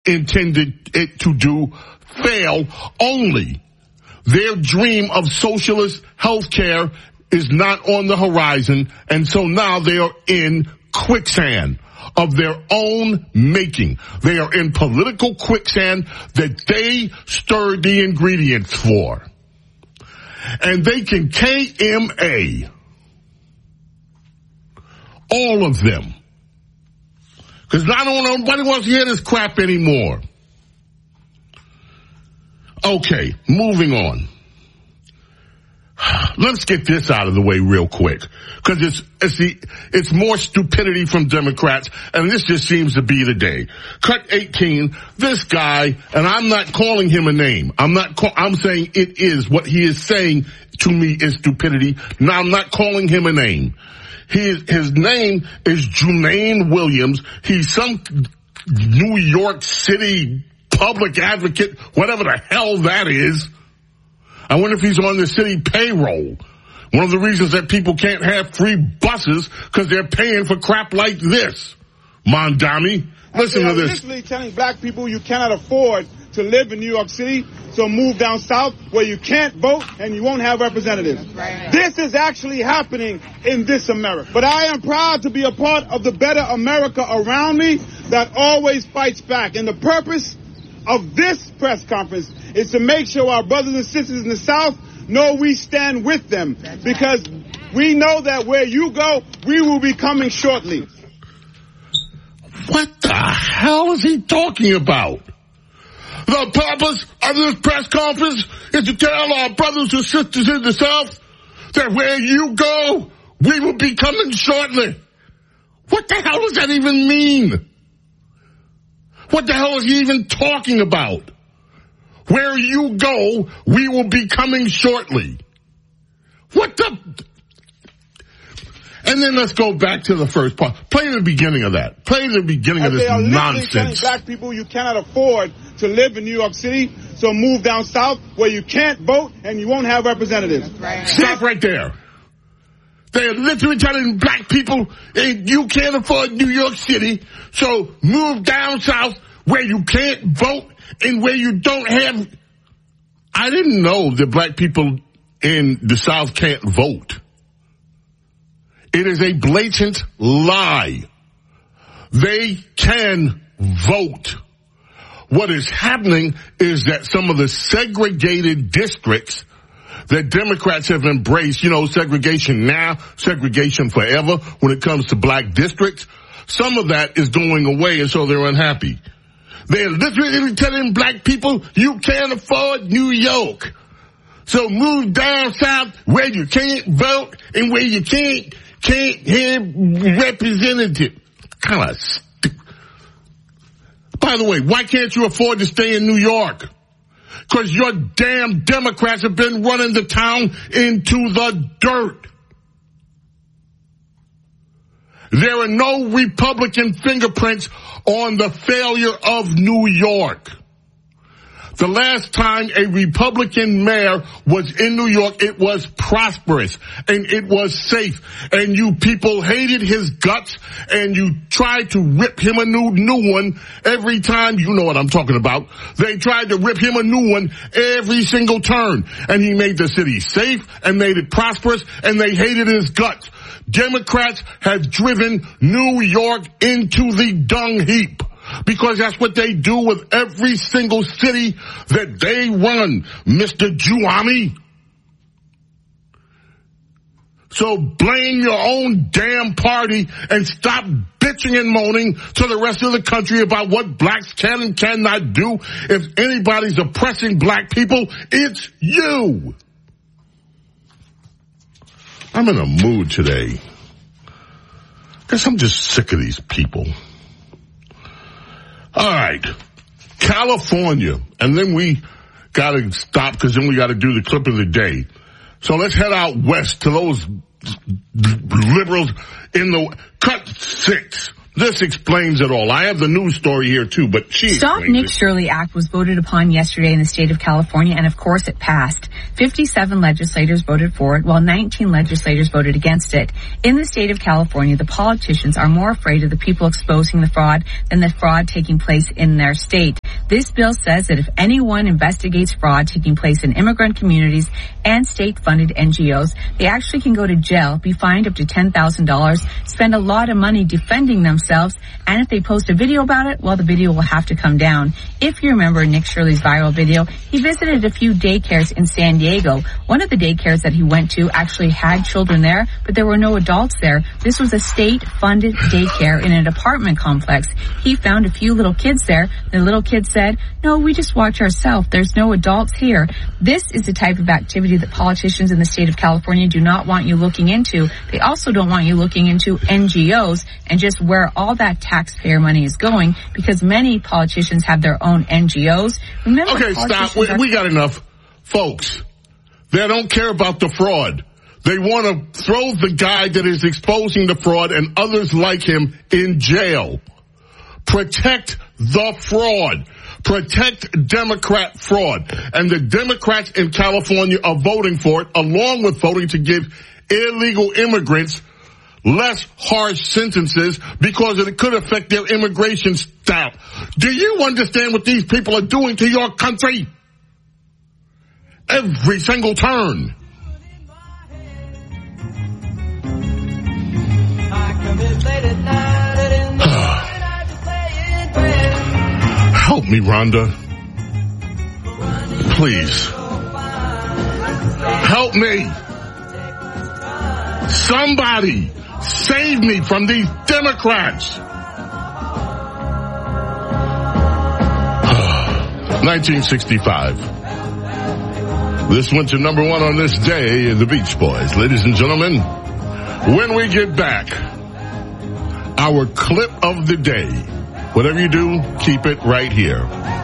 intended it to do fail only. Their dream of socialist health care is not on the horizon, and so now they are in quicksand of their own making. They are in political quicksand that they stirred the ingredients for. And they can KMA all of them. Because nobody wants to hear this crap anymore. Okay, moving on. Let's get this out of the way real quick, because it's more stupidity from Democrats, and this just seems to be the day. Cut 18, this guy, and I'm not calling him a name. I'm saying it is what he is saying to me is stupidity. Now I'm not calling him a name. His name is Jumaane Williams. He's some New York City public advocate, whatever the hell that is. I wonder if he's on the city payroll. One of the reasons that people can't have free buses because they're paying for crap like this. Mondami, listen to this. Initially telling black people you cannot afford to live in New York City, so move down south where you can't vote and you won't have representatives. Right. This is actually happening in this America. But I am proud to be a part of the better America around me that always fights back. And the purpose of this press conference is to make sure our brothers and sisters in the South know we stand with them, because we know that where you go, we will be coming shortly. What the hell is he talking about? The purpose of this press conference is to tell our brothers and sisters in the South that where you go, we will be coming shortly. What the hell does that even mean? What the hell is he even talking about? Where you go, we will be coming shortly. What the... And then let's go back to the first part. Play the beginning of that. Play the beginning of this nonsense. Telling black people you cannot afford to live in New York City, so move down south where you can't vote and you won't have representatives. Right. Stop right there. They are literally telling black people, hey, you can't afford New York City, so move down south where you can't vote and where you don't have... I didn't know that black people in the South can't vote. It is a blatant lie. They can vote. What is happening is that some of the segregated districts that Democrats have embraced, segregation now, segregation forever when it comes to black districts, some of that is going away, and so they're unhappy. They're literally telling black people, you can't afford New York. So move down south where you can't vote and where you can't have representative. Kind of stupid. By the way, why can't you afford to stay in New York? Because your damn Democrats have been running the town into the dirt. There are no Republican fingerprints on the failure of New York. The last time a Republican mayor was in New York, it was prosperous and it was safe, and you people hated his guts and you tried to rip him a new one every time. You know what I'm talking about. They tried to rip him a new one every single turn, and he made the city safe and made it prosperous, and they hated his guts. Democrats have driven New York into the dung heap, because that's what they do with every single city that they run, Mr. Juami. So blame your own damn party and stop bitching and moaning to the rest of the country about what blacks can and cannot do. If anybody's oppressing black people, it's you. I'm in a mood today. Guess I'm just sick of these people. All right, California, and then we got to stop because then we got to do the clip of the day. So let's head out west to those liberals in the cut 6. This explains it all. I have the news story here too, but Stop Nick Shirley Act was voted upon yesterday in the state of California, and of course it passed. 57 legislators voted for it, while 19 legislators voted against it. In the state of California, the politicians are more afraid of the people exposing the fraud than the fraud taking place in their state. This bill says that if anyone investigates fraud taking place in immigrant communities and state-funded NGOs, they actually can go to jail, be fined up to $10,000, spend a lot of money defending themselves, and if they post a video about it, well, the video will have to come down. If you remember Nick Shirley's viral video, he visited a few daycares in San Diego. One of the daycares that he went to actually had children there, but there were no adults there. This was a state-funded daycare in an apartment complex. He found a few little kids there. The little kids said, "No, we just watch ourselves. There's no adults here." This is the type of activity that politicians in the state of California do not want you looking into. They also don't want you looking into NGOs and just where all that taxpayer money is going, because many politicians have their own NGOs. Remember, okay, stop. We got enough. Folks, they don't care about the fraud. They want to throw the guy that is exposing the fraud and others like him in jail. Protect the fraud. Protect Democrat fraud. And the Democrats in California are voting for it, along with voting to give illegal immigrants less harsh sentences because it could affect their immigration staff. Do you understand what these people are doing to your country? Every single turn. Help me, Rhonda. Please. Help me. Somebody save me from these Democrats. 1965. This went to number one on this day, the Beach Boys. Ladies and gentlemen, when we get back, our clip of the day. Whatever you do, keep it right here.